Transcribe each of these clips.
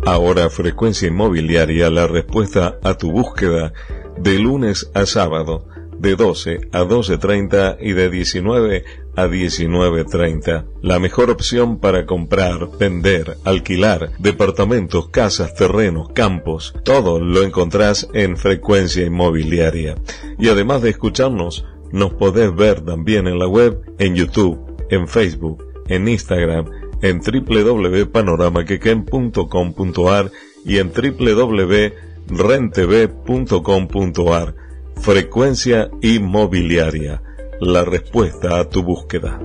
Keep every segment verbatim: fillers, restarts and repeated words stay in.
Ahora Frecuencia Inmobiliaria, la respuesta a tu búsqueda, de lunes a sábado, de doce a doce treinta y de diecinueve a diecinueve treinta. La mejor opción para comprar, vender, alquilar, departamentos, casas, terrenos, campos, todo lo encontrás en Frecuencia Inmobiliaria. Y además de escucharnos, nos podés ver también en la web, en YouTube, en Facebook, en Instagram, en doble u doble u doble u punto panorama quequén punto com punto ar y en doble u doble u doble u punto rentv punto com punto ar. Frecuencia Inmobiliaria, la respuesta a tu búsqueda.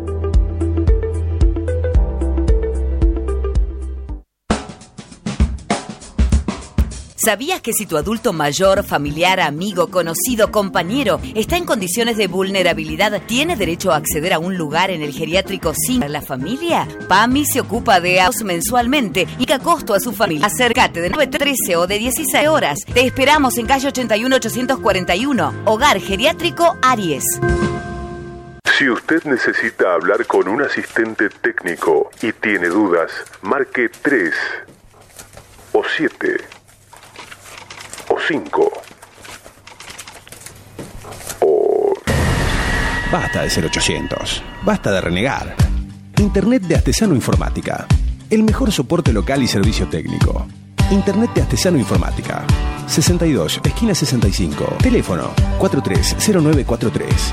¿Sabías que si tu adulto mayor, familiar, amigo, conocido, compañero está en condiciones de vulnerabilidad, tiene derecho a acceder a un lugar en el geriátrico sin la familia? PAMI se ocupa de ellos mensualmente y a costo a su familia. Acércate de nueve a trece o de dieciséis horas. Te esperamos en calle ochenta y uno ochocientos cuarenta y uno, Hogar Geriátrico Aries. Si usted necesita hablar con un asistente técnico y tiene dudas, marque tres o siete o cinco o... Basta de ser ochocientos, basta de renegar. Internet de Artesano Informática, el mejor soporte local y servicio técnico. Internet de Artesano Informática, sesenta y dos, esquina sesenta y cinco, teléfono cuatro tres cero nueve cuatro tres.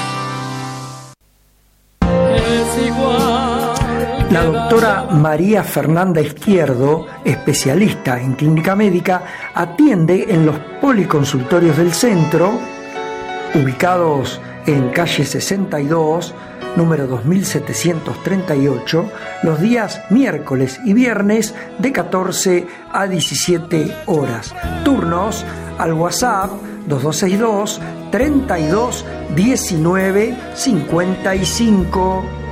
La doctora María Fernanda Izquierdo, especialista en clínica médica, atiende en los policonsultorios del centro, ubicados en calle sesenta y dos, número dos mil setecientos treinta y ocho, los días miércoles y viernes de catorce a diecisiete horas. Turnos al WhatsApp dos dos seis dos, treinta y dos, diecinueve, cincuenta y cinco.